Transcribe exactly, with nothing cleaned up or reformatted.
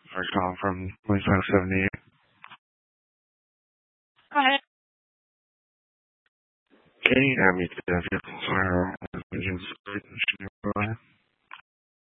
We're calling from twenty-five seventy-eight. Go ahead. Can you have me to the vehicle fire